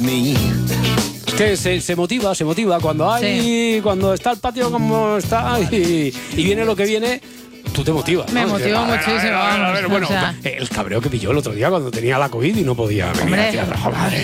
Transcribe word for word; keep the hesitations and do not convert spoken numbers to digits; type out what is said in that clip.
Es que se, se motiva, se motiva cuando hay, sí. cuando está el patio como está y, y viene lo que viene. Tú te motivas, ¿no? Me motiva a ver, muchísimo. A ver, a ver, a ver, bueno, o sea. el cabreo que pilló el otro día cuando tenía la COVID y no podía venir. Hombre. Aquí a trabajar.